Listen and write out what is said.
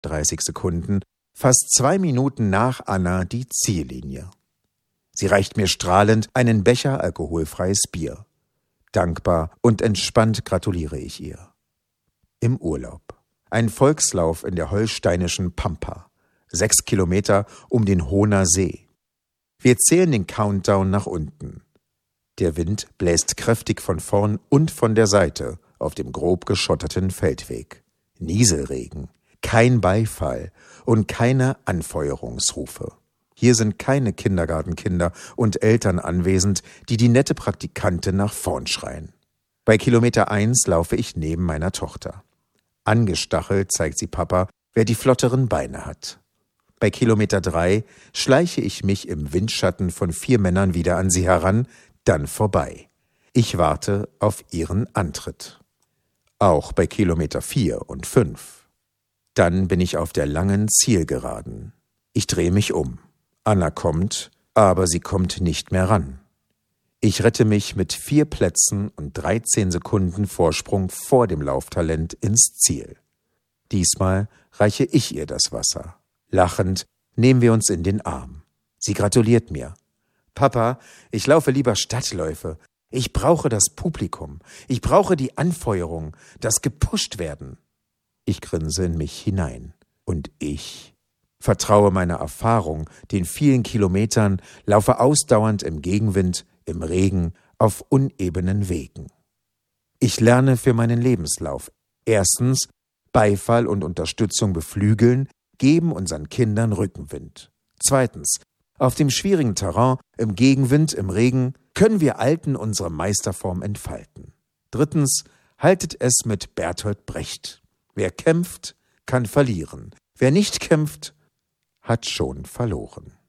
30 Sekunden, fast 2 Minuten nach Anna die Ziellinie. Sie reicht mir strahlend einen Becher alkoholfreies Bier. Dankbar und entspannt gratuliere ich ihr. Im Urlaub. Ein Volkslauf in der holsteinischen Pampa. 6 Kilometer um den Hohner See. Wir zählen den Countdown nach unten. Der Wind bläst kräftig von vorn und von der Seite auf dem grob geschotterten Feldweg. Nieselregen, kein Beifall und keine Anfeuerungsrufe. Hier sind keine Kindergartenkinder und Eltern anwesend, die die nette Praktikantin nach vorn schreien. Bei Kilometer 1 laufe ich neben meiner Tochter. Angestachelt zeigt sie Papa, wer die flotteren Beine hat. Bei Kilometer 3 schleiche ich mich im Windschatten von 4 Männern wieder an sie heran, dann vorbei. Ich warte auf ihren Antritt. Auch bei Kilometer 4 und 5. Dann bin ich auf der langen Zielgeraden. Ich drehe mich um. Anna kommt, aber sie kommt nicht mehr ran. Ich rette mich mit 4 Plätzen und 13 Sekunden Vorsprung vor dem Lauftalent ins Ziel. Diesmal reiche ich ihr das Wasser. Lachend nehmen wir uns in den Arm. Sie gratuliert mir. »Papa, ich laufe lieber Stadtläufe. Ich brauche das Publikum. Ich brauche die Anfeuerung, das gepusht werden.« Ich grinse in mich hinein. Und ich vertraue meiner Erfahrung, den vielen Kilometern, laufe ausdauernd im Gegenwind, im Regen, auf unebenen Wegen. Ich lerne für meinen Lebenslauf. Erstens, Beifall und Unterstützung beflügeln, geben unseren Kindern Rückenwind. Zweitens, auf dem schwierigen Terrain, im Gegenwind, im Regen, können wir Alten unsere Meisterform entfalten. Drittens, haltet es mit Bertolt Brecht. Wer kämpft, kann verlieren. Wer nicht kämpft, hat schon verloren.